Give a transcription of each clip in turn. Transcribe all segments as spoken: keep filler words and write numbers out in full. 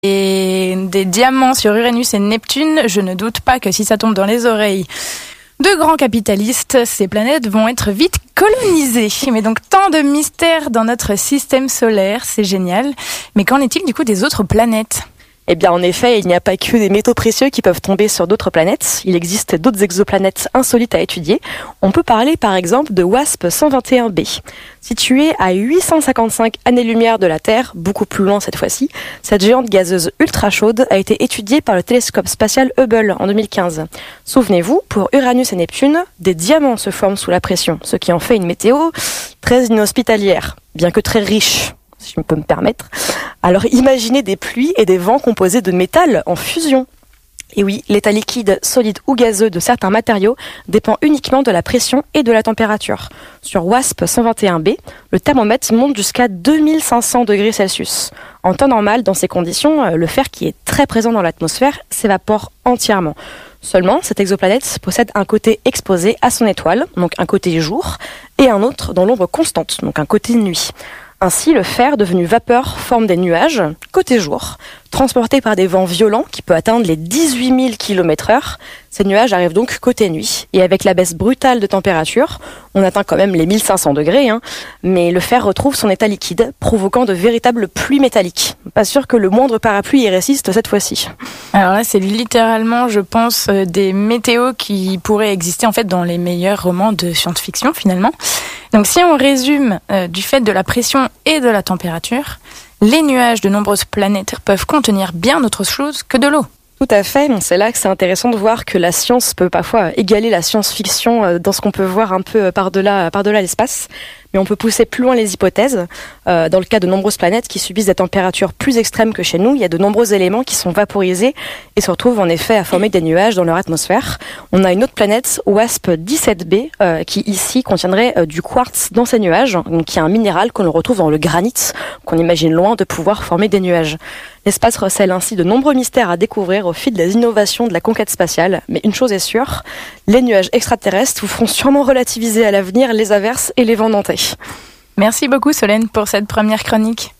Et des diamants sur Uranus et Neptune, je ne doute pas que si ça tombe dans les oreilles de grands capitalistes, ces planètes vont être vite colonisées. Mais donc tant de mystères dans notre système solaire, c'est génial. Mais qu'en est-il du coup des autres planètes ? Eh bien, en effet, il n'y a pas que des métaux précieux qui peuvent tomber sur d'autres planètes. Il existe d'autres exoplanètes insolites à étudier. On peut parler, par exemple, de WASP cent vingt et un b. Située à huit cent cinquante-cinq années-lumière de la Terre, beaucoup plus loin cette fois-ci, cette géante gazeuse ultra chaude a été étudiée par le télescope spatial Hubble en deux mille quinze. Souvenez-vous, pour Uranus et Neptune, des diamants se forment sous la pression, ce qui en fait une météo très inhospitalière, bien que très riche, si je peux me permettre. Alors imaginez des pluies et des vents composés de métal en fusion. Et oui, l'état liquide, solide ou gazeux de certains matériaux dépend uniquement de la pression et de la température. Sur WASP cent vingt et un b, le thermomètre monte jusqu'à deux mille cinq cents degrés Celsius. En temps normal, dans ces conditions, le fer qui est très présent dans l'atmosphère s'évapore entièrement. Seulement, cette exoplanète possède un côté exposé à son étoile, donc un côté jour, et un autre dans l'ombre constante, donc un côté nuit. Ainsi, le fer, devenu vapeur, forme des nuages, côté jour, transportés par des vents violents qui peuvent atteindre les dix-huit mille kilomètres heure. Ces nuages arrivent donc côté nuit. Et avec la baisse brutale de température, on atteint quand même les mille cinq cents degrés, hein, mais le fer retrouve son état liquide, provoquant de véritables pluies métalliques. Pas sûr que le moindre parapluie y résiste cette fois-ci. Alors là, c'est littéralement, je pense, des météos qui pourraient exister en fait dans les meilleurs romans de science-fiction finalement. Donc si on résume euh, du fait de la pression et de la température, les nuages de nombreuses planètes peuvent contenir bien autre chose que de l'eau. Tout à fait, c'est là que c'est intéressant de voir que la science peut parfois égaler la science-fiction dans ce qu'on peut voir un peu par-delà, par-delà l'espace. Mais on peut pousser plus loin les hypothèses. Euh, dans le cas de nombreuses planètes qui subissent des températures plus extrêmes que chez nous, il y a de nombreux éléments qui sont vaporisés et se retrouvent en effet à former des nuages dans leur atmosphère. On a une autre planète, WASP dix-sept b, euh, qui ici contiendrait euh, du quartz dans ces nuages, donc qui est un minéral qu'on retrouve dans le granit, qu'on imagine loin de pouvoir former des nuages. L'espace recèle ainsi de nombreux mystères à découvrir au fil des innovations de la conquête spatiale. Mais une chose est sûre, les nuages extraterrestres vous feront sûrement relativiser à l'avenir les averses et les vents nantais. Merci beaucoup Solène pour cette première chronique.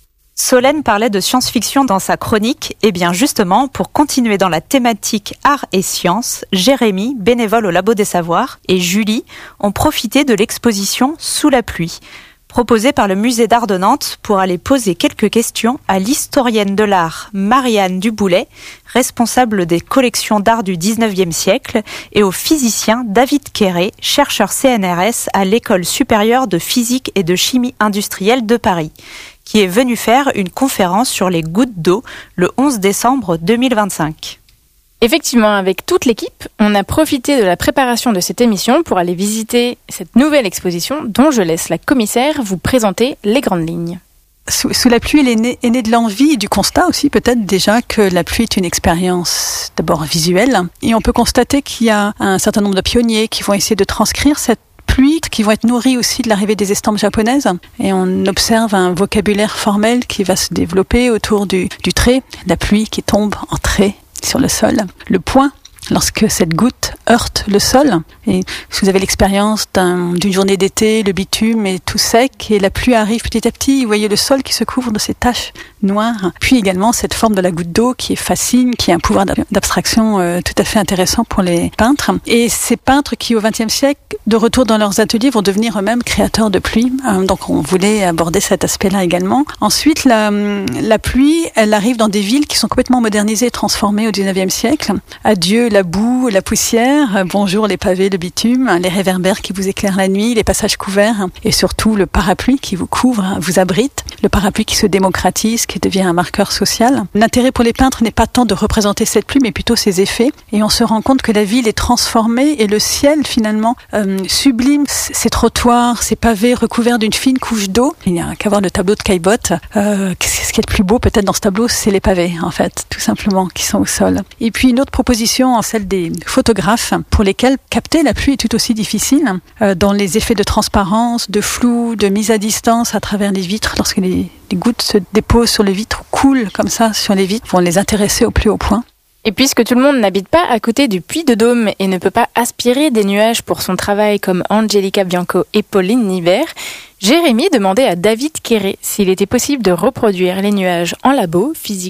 Solène parlait de science-fiction dans sa chronique. Et bien justement, pour continuer dans la thématique art et sciences, Jérémy, bénévole au Labo des Savoirs, et Julie ont profité de l'exposition Sous la pluie, proposée par le Musée d'Art de Nantes pour aller poser quelques questions à l'historienne de l'art Marianne Duboulet, responsable des collections d'art du dix-neuvième siècle, et au physicien David Quéré, chercheur C N R S à l'École supérieure de physique et de chimie industrielle de Paris, qui est venu faire une conférence sur les gouttes d'eau le onze décembre deux mille vingt-cinq. Effectivement, avec toute l'équipe, on a profité de la préparation de cette émission pour aller visiter cette nouvelle exposition dont je laisse la commissaire vous présenter les grandes lignes. Sous, sous la pluie, elle est née, est née de l'envie et du constat aussi peut-être déjà que la pluie est une expérience d'abord visuelle. Et on peut constater qu'il y a un certain nombre de pionniers qui vont essayer de transcrire cette pluie, qui vont être nourris aussi de l'arrivée des estampes japonaises. Et on observe un vocabulaire formel qui va se développer autour du, du trait, la pluie qui tombe en trait sur le sol, le point lorsque cette goutte heurte le sol. Et si vous avez l'expérience d'un, d'une journée d'été, le bitume est tout sec et la pluie arrive petit à petit, vous voyez le sol qui se couvre de ces taches noires. Puis également cette forme de la goutte d'eau qui est fascine, qui a un pouvoir d'abstraction euh, tout à fait intéressant pour les peintres. Et ces peintres qui au vingtième siècle, de retour dans leurs ateliers, vont devenir eux-mêmes créateurs de pluie. Euh, donc on voulait aborder cet aspect-là également. Ensuite, la, la pluie, elle arrive dans des villes qui sont complètement modernisées et transformées au dix-neuvième siècle. Adieu la boue, la poussière, bonjour les pavés, le bitume, les réverbères qui vous éclairent la nuit, les passages couverts et surtout le parapluie qui vous couvre, vous abrite, le parapluie qui se démocratise, qui devient un marqueur social. L'intérêt pour les peintres n'est pas tant de représenter cette pluie, mais plutôt ses effets. Et on se rend compte que la ville est transformée et le ciel finalement euh, sublime ces trottoirs, ces pavés recouverts d'une fine couche d'eau. Il n'y a qu'à voir le tableau de Caillebotte. Euh, ce qui est le plus beau peut-être dans ce tableau, c'est les pavés en fait, tout simplement, qui sont au sol. Et puis une autre proposition, en celle des photographes, pour lesquels capter la pluie est tout aussi difficile, euh, dans les effets de transparence, de flou, de mise à distance à travers les vitres, lorsque les, les gouttes se déposent sur les vitres, coulent comme ça sur les vitres, vont les intéresser au plus haut point. Et puisque tout le monde n'habite pas à côté du Puy de Dôme et ne peut pas aspirer des nuages pour son travail comme Angelica Bianco et Pauline Nivert, Jérémy demandait à David Quéré s'il était possible de reproduire les nuages en labo, physiquement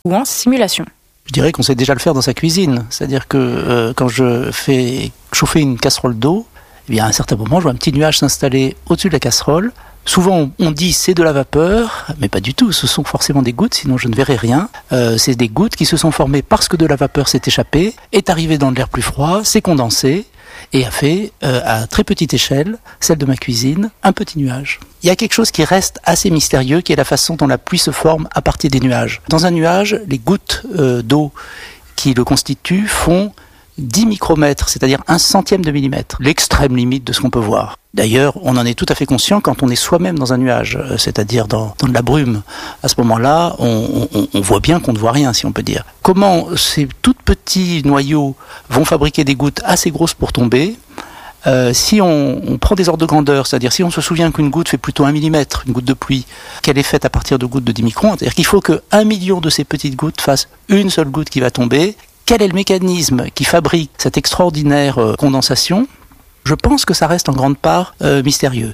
ou en simulation? Je dirais qu'on sait déjà le faire dans sa cuisine. C'est-à-dire que euh, quand je fais chauffer une casserole d'eau, eh bien, à un certain moment, je vois un petit nuage s'installer au-dessus de la casserole. Souvent, on dit c'est de la vapeur, mais pas du tout. Ce sont forcément des gouttes, sinon je ne verrai rien. Euh, c'est des gouttes qui se sont formées parce que de la vapeur s'est échappée, est arrivée dans de l'air plus froid, s'est condensée et a fait, euh, à très petite échelle, celle de ma cuisine, un petit nuage. Il y a quelque chose qui reste assez mystérieux, qui est la façon dont la pluie se forme à partir des nuages. Dans un nuage, les gouttes euh, d'eau qui le constituent font dix micromètres, c'est-à-dire un centième de millimètre, l'extrême limite de ce qu'on peut voir. D'ailleurs, on en est tout à fait conscient quand on est soi-même dans un nuage, c'est-à-dire dans, dans de la brume. À ce moment-là, on, on, on voit bien qu'on ne voit rien, si on peut dire. Comment ces tout petits noyaux vont fabriquer des gouttes assez grosses pour tomber ? Euh, si on, on prend des ordres de grandeur, c'est-à-dire si on se souvient qu'une goutte fait plutôt un millimètre, une goutte de pluie, qu'elle est faite à partir de gouttes de dix microns, c'est-à-dire qu'il faut qu'un million de ces petites gouttes fassent une seule goutte qui va tomber. Quel est le mécanisme qui fabrique cette extraordinaire euh, condensation ? Je pense que ça reste en grande part euh, mystérieux.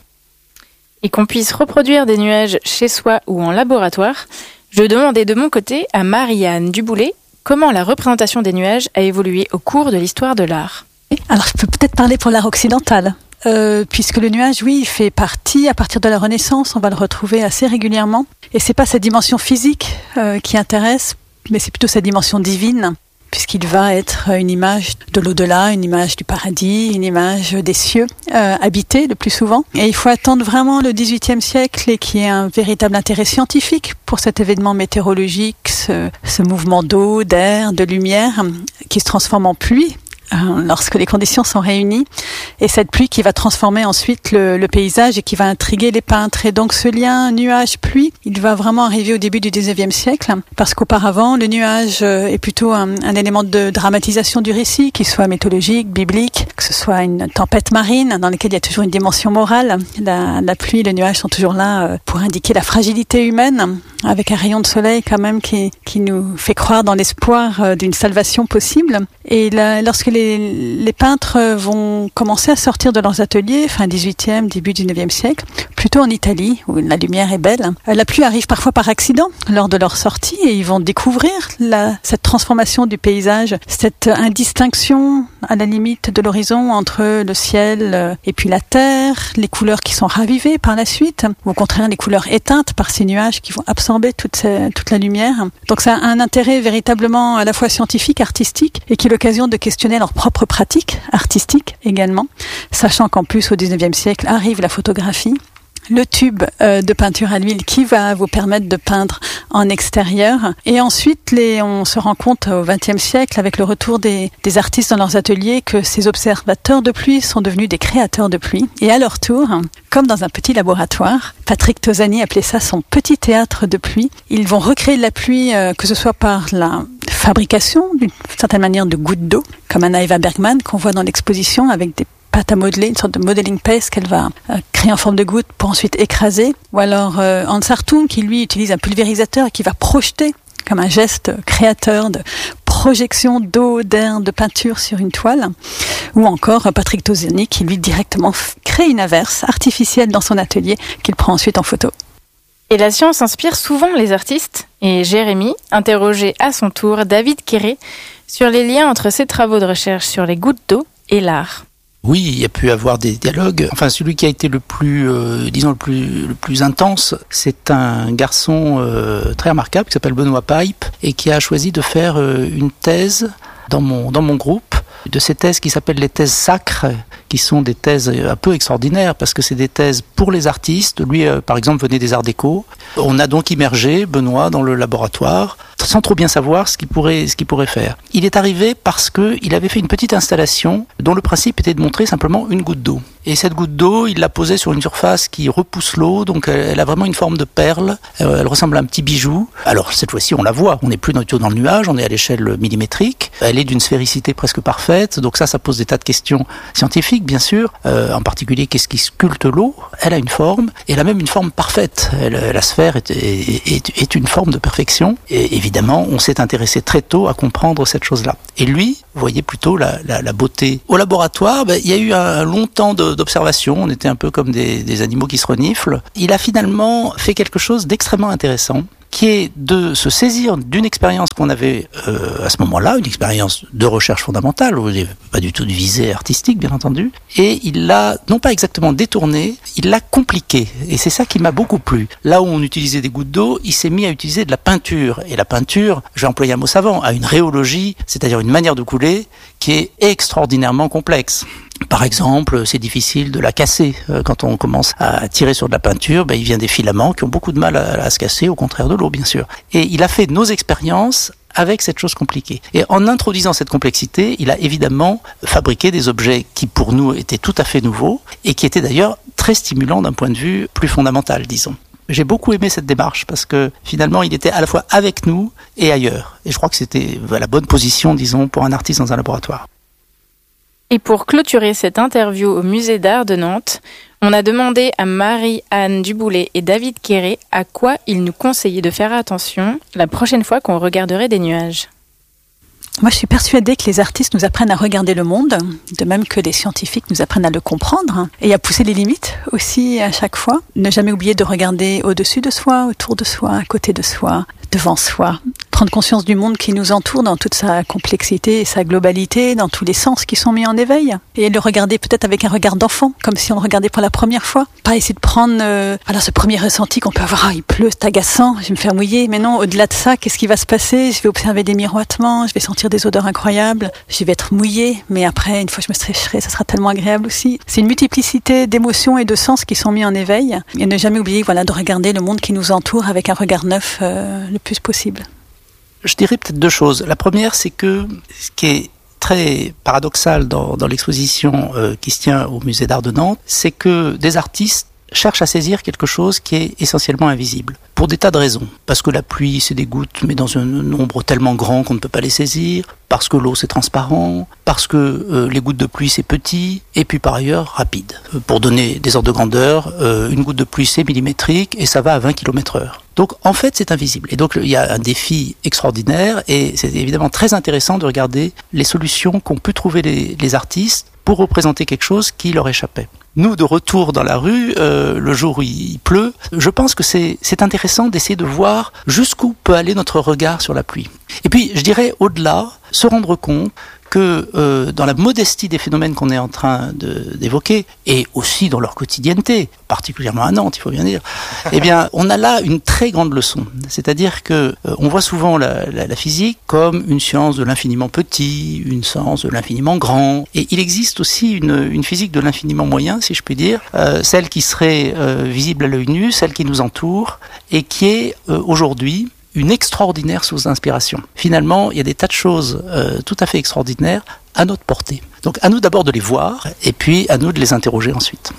Et qu'on puisse reproduire des nuages chez soi ou en laboratoire, je demandais de mon côté à Marie-Anne Duboulet comment la représentation des nuages a évolué au cours de l'histoire de l'art. Alors je peux peut-être parler pour l'art occidental. Euh, puisque le nuage, oui, il fait partie, à partir de la Renaissance, on va le retrouver assez régulièrement. Et c'est pas sa dimension physique euh, qui intéresse, mais c'est plutôt sa dimension divine, puisqu'il va être une image de l'au-delà, une image du paradis, une image des cieux euh, habités le plus souvent. Et il faut attendre vraiment le dix-huitième siècle et qu'il y ait un véritable intérêt scientifique pour cet événement météorologique, ce, ce mouvement d'eau, d'air, de lumière qui se transforme en pluie lorsque les conditions sont réunies, et cette pluie qui va transformer ensuite le, le paysage et qui va intriguer les peintres. Et donc ce lien nuage-pluie, il va vraiment arriver au début du dix-neuvième siècle, parce qu'auparavant le nuage est plutôt un, un élément de dramatisation du récit, qu'il soit mythologique, biblique, que ce soit une tempête marine dans laquelle il y a toujours une dimension morale. La, la pluie et le nuage sont toujours là pour indiquer la fragilité humaine, avec un rayon de soleil quand même qui, qui nous fait croire dans l'espoir d'une salvation possible. Et là, lorsque les Les, les peintres vont commencer à sortir de leurs ateliers, fin dix-huitième, début dix-neuvième siècle, plutôt en Italie, où la lumière est belle. La pluie arrive parfois par accident lors de leur sortie, et ils vont découvrir la, cette transformation du paysage, cette indistinction à la limite de l'horizon entre le ciel et puis la terre, les couleurs qui sont ravivées par la suite, ou au contraire les couleurs éteintes par ces nuages qui vont absorber toute, ces, toute la lumière. Donc ça a un intérêt véritablement à la fois scientifique, artistique, et qui est l'occasion de questionner leur propre pratique artistique également, sachant qu'en plus au dix-neuvième siècle arrive la photographie, le tube euh, de peinture à l'huile qui va vous permettre de peindre en extérieur. Et ensuite, les, on se rend compte au vingtième siècle, avec le retour des, des artistes dans leurs ateliers, que ces observateurs de pluie sont devenus des créateurs de pluie. Et à leur tour, comme dans un petit laboratoire, Patrick Tosani appelait ça son petit théâtre de pluie. Ils vont recréer de la pluie, euh, que ce soit par la fabrication, d'une certaine manière, de gouttes d'eau, comme Anna Eva Bergman, qu'on voit dans l'exposition, avec des pâte à modeler, une sorte de modeling paste qu'elle va euh, créer en forme de goutte pour ensuite écraser. Ou alors euh, Hans Hartung qui lui utilise un pulvérisateur et qui va projeter comme un geste créateur de projection d'eau, d'air, de peinture sur une toile. Ou encore euh, Patrick Tosani qui lui directement f- crée une averse artificielle dans son atelier qu'il prend ensuite en photo. Et la science inspire souvent les artistes. Et Jérémy interrogeait à son tour David Quéré sur les liens entre ses travaux de recherche sur les gouttes d'eau et l'art. Oui, il y a pu avoir des dialogues. Enfin, celui qui a été le plus, euh, disons, le plus, le plus intense, c'est un garçon euh, très remarquable qui s'appelle Benoît Pipe et qui a choisi de faire euh, une thèse dans mon, dans mon groupe, de ces thèses qui s'appellent les thèses sacres, qui sont des thèses un peu extraordinaires parce que c'est des thèses pour les artistes. Lui, euh, par exemple, venait des arts déco. On a donc immergé Benoît dans le laboratoire sans trop bien savoir ce qu'il pourrait, ce qu'il pourrait faire. Il est arrivé parce que il avait fait une petite installation dont le principe était de montrer simplement une goutte d'eau. Et cette goutte d'eau, il l'a posée sur une surface qui repousse l'eau, donc elle, elle a vraiment une forme de perle. Elle, elle ressemble à un petit bijou. Alors cette fois-ci, on la voit. On n'est plus du tout dans le nuage, on est à l'échelle millimétrique. Elle est d'une sphéricité presque parfaite. Donc ça, ça pose des tas de questions scientifiques, bien sûr. Euh, en particulier, qu'est-ce qui sculpte l'eau ? Elle a une forme, et elle a même une forme parfaite. Elle, la sphère est, est, est, est une forme de perfection. Et évidemment, on s'est intéressé très tôt à comprendre cette chose-là. Et lui, vous voyez plutôt la, la, la beauté. Au laboratoire, ben, il y a eu un, un long temps de, d'observation. On était un peu comme des, des animaux qui se reniflent. Il a finalement fait quelque chose d'extrêmement intéressant. qui est de se saisir d'une expérience qu'on avait euh, à ce moment-là, une expérience de recherche fondamentale, où il n'y avait pas du tout de visée artistique, bien entendu, et il l'a non pas exactement détournée, il l'a compliquée. Et c'est ça qui m'a beaucoup plu. Là où on utilisait des gouttes d'eau, il s'est mis à utiliser de la peinture. Et la peinture, je vais employer un mot savant, a une rhéologie, c'est-à-dire une manière de couler qui est extraordinairement complexe. Par exemple, c'est difficile de la casser. Quand on commence à tirer sur de la peinture, ben, il vient des filaments qui ont beaucoup de mal à, à se casser, au contraire de l'eau, bien sûr. Et il a fait nos expériences avec cette chose compliquée. Et en introduisant cette complexité, il a évidemment fabriqué des objets qui, pour nous, étaient tout à fait nouveaux et qui étaient d'ailleurs très stimulants d'un point de vue plus fondamental, disons. J'ai beaucoup aimé cette démarche parce que finalement, il était à la fois avec nous et ailleurs. Et je crois que c'était la bonne position, disons, pour un artiste dans un laboratoire. Et pour clôturer cette interview au Musée d'Art de Nantes, on a demandé à Marie-Anne Duboulet et David Quéré à quoi ils nous conseillaient de faire attention la prochaine fois qu'on regarderait des nuages. Moi, je suis persuadée que les artistes nous apprennent à regarder le monde, de même que les scientifiques nous apprennent à le comprendre et à pousser les limites aussi à chaque fois. Ne jamais oublier de regarder au-dessus de soi, autour de soi, à côté de soi, devant soi. Prendre conscience du monde qui nous entoure dans toute sa complexité et sa globalité, dans tous les sens qui sont mis en éveil. Et le regarder peut-être avec un regard d'enfant, comme si on le regardait pour la première fois. Pas essayer de prendre euh, voilà, ce premier ressenti qu'on peut avoir. Ah, il pleut, c'est agaçant, je vais me faire mouiller. Mais non, au-delà de ça, qu'est-ce qui va se passer? Je vais observer des miroitements, je vais sentir des odeurs incroyables, je vais être mouillée, mais après, une fois que je me sécherai, ça sera tellement agréable aussi. C'est une multiplicité d'émotions et de sens qui sont mis en éveil. Et ne jamais oublier voilà, de regarder le monde qui nous entoure avec un regard neuf euh, le plus possible. Je dirais peut-être deux choses. La première, c'est que ce qui est très paradoxal dans, dans l'exposition euh, qui se tient au Musée d'Art de Nantes, c'est que des artistes cherchent à saisir quelque chose qui est essentiellement invisible, pour des tas de raisons. Parce que la pluie, c'est des gouttes, mais dans un nombre tellement grand qu'on ne peut pas les saisir, parce que l'eau, c'est transparent, parce que euh, les gouttes de pluie, c'est petit, et puis par ailleurs, rapide. Euh, pour donner des ordres de grandeur, euh, une goutte de pluie, c'est millimétrique, et ça va à vingt kilomètres heure. Donc, en fait, c'est invisible. Et donc, il y a un défi extraordinaire, et c'est évidemment très intéressant de regarder les solutions qu'ont pu trouver les, les artistes pour représenter quelque chose qui leur échappait. Nous, de retour dans la rue, euh, le jour où il pleut, je pense que c'est, c'est intéressant d'essayer de voir jusqu'où peut aller notre regard sur la pluie. Et puis, je dirais, au-delà, se rendre compte que euh, dans la modestie des phénomènes qu'on est en train de, d'évoquer, et aussi dans leur quotidienneté, particulièrement à Nantes, il faut bien dire, eh bien, on a là une très grande leçon. C'est-à-dire que euh, on voit souvent la, la, la physique comme une science de l'infiniment petit, une science de l'infiniment grand, et il existe aussi une, une physique de l'infiniment moyen, si je puis dire, euh, celle qui serait euh, visible à l'œil nu, celle qui nous entoure, et qui est euh, aujourd'hui une extraordinaire source d'inspiration. Finalement, il y a des tas de choses euh, tout à fait extraordinaires à notre portée. Donc à nous d'abord de les voir, et puis à nous de les interroger ensuite.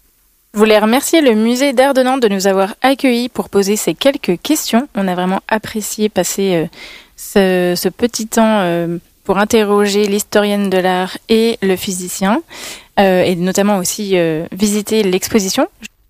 Je voulais remercier le Musée d'Art de Nantes de nous avoir accueillis pour poser ces quelques questions. On a vraiment apprécié passer euh, ce, ce petit temps euh, pour interroger l'historienne de l'art et le physicien, euh, et notamment aussi euh, visiter l'exposition.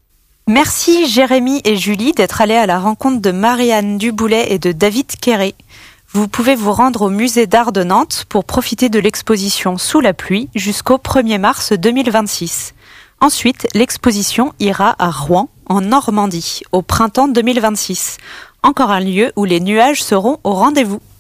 Merci Jérémy et Julie d'être allés à la rencontre de Marie-Anne Duboulet et de David Quéré. Vous pouvez vous rendre au Musée d'Art de Nantes pour profiter de l'exposition Sous la pluie jusqu'au premier mars deux mille vingt-six. Ensuite, l'exposition ira à Rouen, en Normandie, au printemps deux mille vingt-six. Encore un lieu où les nuages seront au rendez-vous.